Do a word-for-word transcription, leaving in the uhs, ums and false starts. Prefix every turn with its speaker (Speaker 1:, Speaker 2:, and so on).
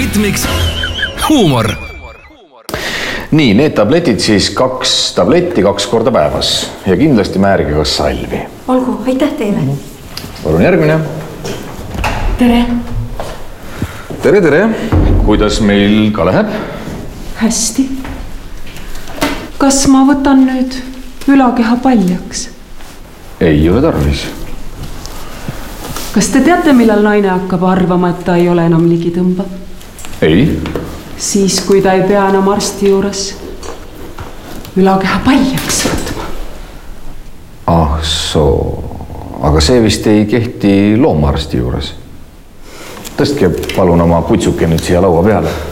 Speaker 1: ritmiks huumor.
Speaker 2: Nii, need tabletid siis kaks tabletti kaks korda päevas ja kindlasti määrige kas salvi.
Speaker 3: Olgu, aitäh teile.
Speaker 2: Palun järgmine.
Speaker 3: Tere.
Speaker 2: Tere, tere. Kuidas meil ka läheb?
Speaker 4: Hästi. Kas ma võtan nüüd ülakeha paljaks?
Speaker 2: Ei ole tarvis.
Speaker 4: Kas te teate, millal naine hakkab arvama, et ta ei ole enam ligitõmba?
Speaker 2: Ei.
Speaker 4: Siis, kui ta ei pea enam arsti juures ülakeha paljaks võtma.
Speaker 2: Ah, soo. Aga see vist ei kehti loomaarsti juures. Tõstke palun oma putsuke nüüd siia laua peale.